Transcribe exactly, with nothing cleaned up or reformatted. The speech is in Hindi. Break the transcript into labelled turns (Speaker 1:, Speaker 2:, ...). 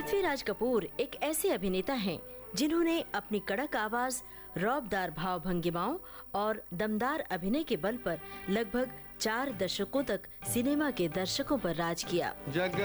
Speaker 1: पृथ्वीराज कपूर एक ऐसे अभिनेता हैं जिन्होंने अपनी कड़क आवाज, रौबदार भाव भंगिमाओं और दमदार अभिनय के बल पर लगभग चार दशकों तक सिनेमा के दर्शकों पर राज किया।
Speaker 2: जग